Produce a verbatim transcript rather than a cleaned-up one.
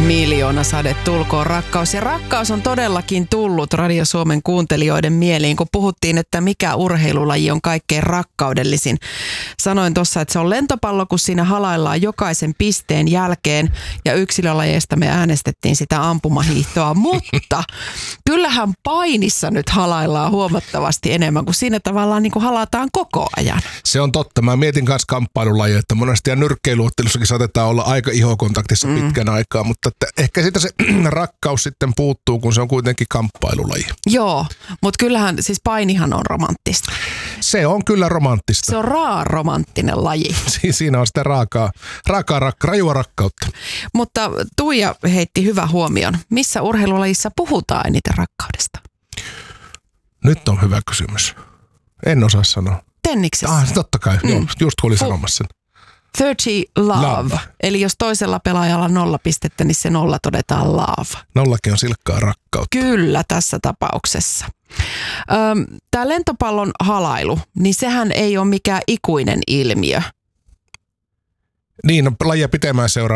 Miljoona sade tulkoon rakkaus. Ja rakkaus on todellakin tullut Radio Suomen kuuntelijoiden mieliin, kun puhuttiin, että mikä urheilulaji on kaikkein rakkaudellisin. Sanoin tuossa, että se on lentopallo, kun siinä halaillaan jokaisen pisteen jälkeen, ja yksilölajeista me äänestettiin sitä ampumahiihtoa, mutta kyllähän painissa nyt halaillaan huomattavasti enemmän, kuin siinä tavallaan niin kuin halataan koko ajan. Se on totta. Mä mietin kanssa kamppailulajia, että monesti ja nyrkkeiluottelussakin saatetaan olla aika ihokontaktissa mm. pitkän aikaa, mutta että ehkä siitä se rakkaus sitten puuttuu, kun se on kuitenkin kamppailulaji. Joo, mutta kyllähän siis painihan on romanttista. Se on kyllä romanttista. Se on raa-romanttinen laji. Siinä on sitä raakaa, raakaa rak, rajua rakkautta. Mutta Tuija heitti hyvä huomion. Missä urheilulajissa puhutaan eniten rakkaudesta? Nyt on hyvä kysymys. En osaa sanoa. Tenniksessä. Ah, totta kai. Mm. Joo, just kun oli Fu- sanomassa sen. kolmekymmentä love. love. Eli jos toisella pelaajalla nolla pistettä, niin se nolla todetaan love. Nollakin on silkkaa rakkautta. Kyllä, tässä tapauksessa. Tämä lentopallon halailu, niin sehän ei ole mikään ikuinen ilmiö. Niin, no, lajia pitemään seuraa